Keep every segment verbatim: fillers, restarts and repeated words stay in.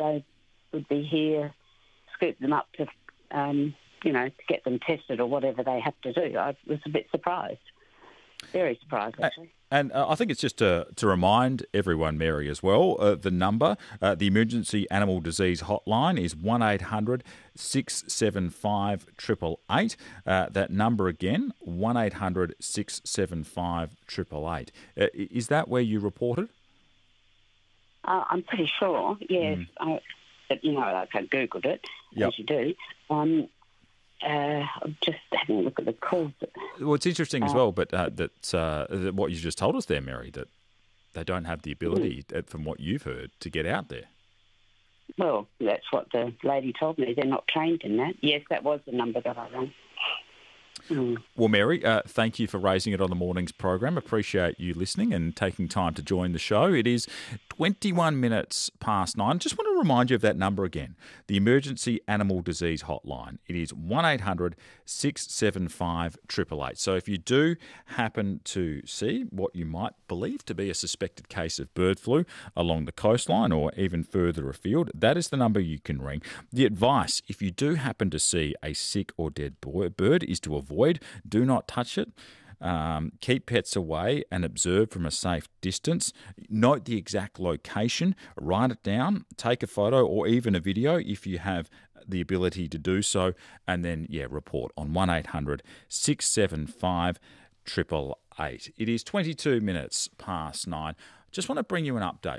they would be here, scoop them up to, um, you know, to get them tested or whatever they have to do. I was a bit surprised. Very surprised, actually. And uh, I think it's just to, to remind everyone, Mary, as well, uh, the number, uh, the Emergency Animal Disease Hotline is one eight hundred six seven five eight eight eight. Uh, that number again, one eight hundred six seven five eight eight eight. Uh, is that where you reported? Uh, I'm pretty sure, yes. Mm. I, but, you know, like I Googled it, yep. as you do. Um, Uh, I'm just having a look at the calls. Well, it's interesting uh, as well, but uh, that, uh, that what you just told us there, Mary, that they don't have the ability, mm. from what you've heard, to get out there. Well, that's what the lady told me. They're not trained in that. Yes, that was the number that I rang. Mm. Well, Mary, uh, thank you for raising it on the morning's program. Appreciate you listening and taking time to join the show. It is twenty-one minutes past nine. Just want to remind you of that number again, the Emergency Animal Disease Hotline. It is one eight hundred six seven five eight eight eight. So if you do happen to see what you might believe to be a suspected case of bird flu along the coastline or even further afield, that is the number you can ring. The advice, if you do happen to see a sick or dead bird, is to avoid Avoid, do not touch it. Um, keep pets away and observe from a safe distance. Note the exact location, write it down, take a photo or even a video if you have the ability to do so, and then, yeah, report on one eight hundred six seven five eight eight eight. It is twenty-two minutes past nine. Just want to bring you an update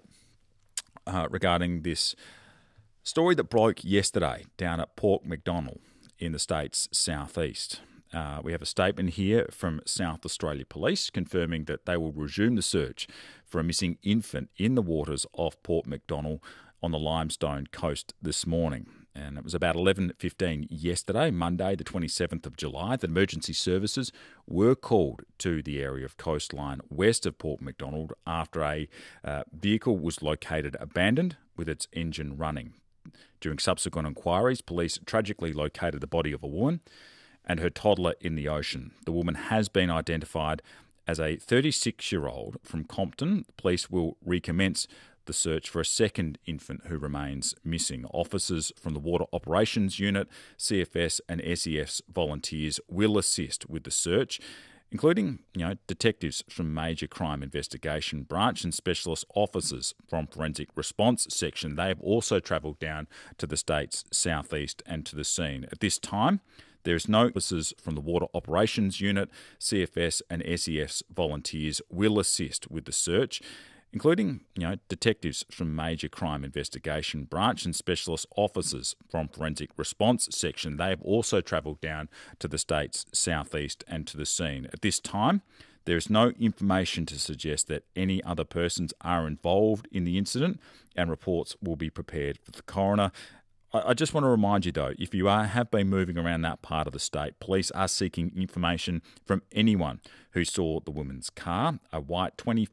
uh, regarding this story that broke yesterday down at Port Macdonald in the state's southeast. Uh, we have a statement here from South Australia Police confirming that they will resume the search for a missing infant in the waters off Port Macdonald on the Limestone coast this morning. And it was about eleven fifteen yesterday, Monday, the twenty-seventh of July, that emergency services were called to the area of coastline west of Port Macdonald after a uh, vehicle was located abandoned with its engine running. During subsequent inquiries, police tragically located the body of a woman and her toddler in the ocean. The woman has been identified as a thirty-six-year-old from Compton. The police will recommence the search for a second infant who remains missing. Officers from the Water Operations Unit, C F S and S E F's volunteers will assist with the search, including, you know, detectives from Major Crime Investigation Branch and specialist officers from Forensic Response Section. They have also travelled down to the state's southeast and to the scene. At this time, there is no officers from the Water Operations Unit, C F S and S E F's volunteers will assist with the search, including, you know, detectives from Major Crime Investigation Branch and specialist officers from Forensic Response Section. They have also travelled down to the state's southeast and to the scene. At this time, there is no information to suggest that any other persons are involved in the incident, and reports will be prepared for the coroner. I just want to remind you, though, if you are have been moving around that part of the state, police are seeking information from anyone who saw the woman's car, a white twenty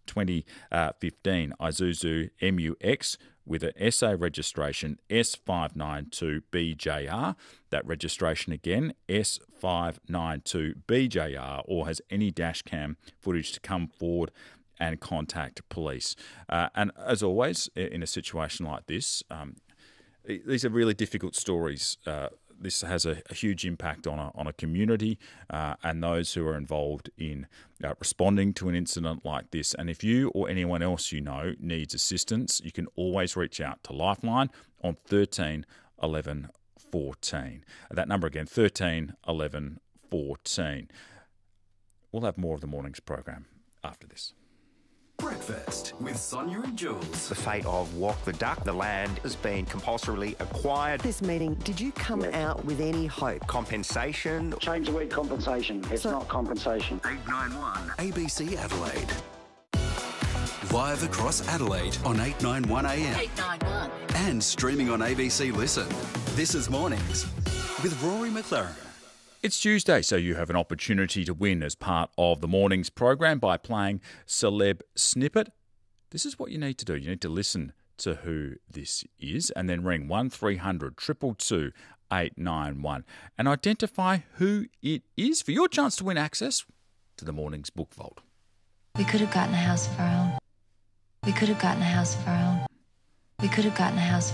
fifteen Isuzu M U X with an S A registration S five nine two B J R. That registration again, S five nine two B J R, or has any dash cam footage to come forward and contact police. Uh, and as always, in a situation like this, um, these are really difficult stories. Uh, this has a, a huge impact on a, on a community uh, and those who are involved in uh, responding to an incident like this. And if you or anyone else you know needs assistance, you can always reach out to Lifeline on thirteen eleven fourteen. That number again, thirteen eleven fourteen. We'll have more of the morning's program after this. Breakfast with Sonia and Jules. The fate of Walk the Duck, the land has been compulsorily acquired. This meeting, did you come yes. out with any hope? Compensation. Change the word compensation. It's so, not compensation. eight nine one A B C Adelaide. Live across Adelaide on eight ninety-one A M. eight ninety-one. And streaming on A B C Listen. This is Mornings with Rory McLaren. It's Tuesday, so you have an opportunity to win as part of the morning's program by playing Celeb Snippet. This is what you need to do. You need to listen to who this is and then ring one three hundred two two two eight nine one and identify who it is for your chance to win access to the morning's book vault. We could have gotten a house of our own. We could have gotten a house of our own. We could have gotten a house